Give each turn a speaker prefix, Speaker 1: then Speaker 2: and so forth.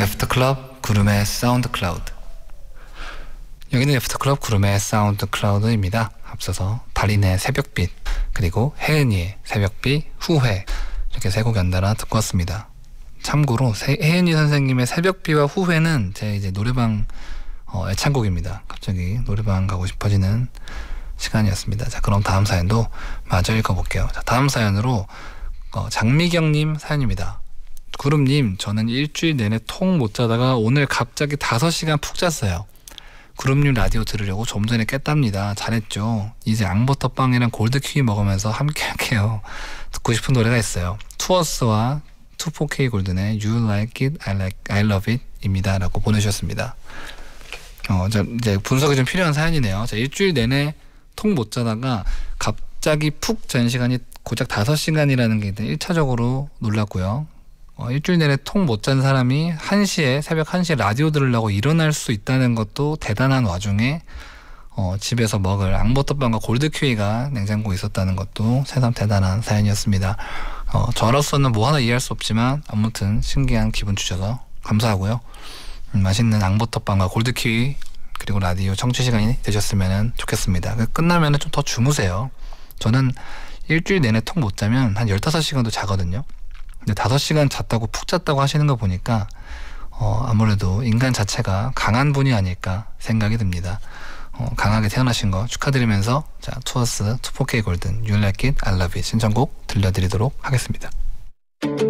Speaker 1: 애프터클럽 구름의 사운드 클라우드. 여기는 애프터클럽 구름의 사운드 클라우드입니다. 앞서서 달인의 새벽빛, 그리고 혜은이의 새벽빛, 후회, 이렇게 세 곡 연달아 듣고 왔습니다. 참고로 혜은이 선생님의 새벽비와 후회는 제 이제 노래방 애창곡입니다. 갑자기 노래방 가고 싶어지는 시간이었습니다. 자, 그럼 다음 사연도 마저 읽어볼게요. 자, 다음 사연으로 장미경님 사연입니다. 구름님, 저는 일주일 내내 통 못 자다가 오늘 갑자기 5시간 푹 잤어요. 구름님 라디오 들으려고 좀 전에 깼답니다. 잘했죠. 이제 앙버터빵이랑 골드키위 먹으면서 함께 할게요. 듣고 싶은 노래가 있어요. 투어스와 24K 골든의 You Like It, I Love It 입니다. 라고 보내주셨습니다. 이제 분석이 좀 필요한 사연이네요. 자, 일주일 내내 통 못 자다가 갑자기 푹 잔 시간이 고작 5시간이라는 게 일단 1차적으로 놀랐고요. 일주일 내내 통 못 잔 사람이 새벽 1시에 라디오 들으려고 일어날 수 있다는 것도 대단한 와중에 집에서 먹을 앙버터빵과 골드키위가 냉장고에 있었다는 것도 새삼 대단한 사연이었습니다. 저로서는 뭐 하나 이해할 수 없지만 아무튼 신기한 기분 주셔서 감사하고요. 맛있는 앙버터빵과 골드키위 그리고 라디오 청취 시간이 되셨으면 좋겠습니다. 끝나면 좀 더 주무세요. 저는 일주일 내내 통 못 자면 한 15시간도 자거든요. 근데 5시간 잤다고 푹 잤다고 하시는 거 보니까 아무래도 인간 자체가 강한 분이 아닐까 생각이 듭니다. 강하게 태어나신 거 축하드리면서 자, 투어스 24K 골든 You Like It, I Love It 신청곡 들려드리도록 하겠습니다.